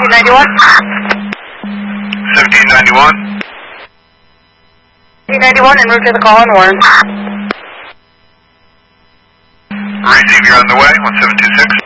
1791. 1791. 1791 en route to the call in Warren. Receive, you're on the way, 1726.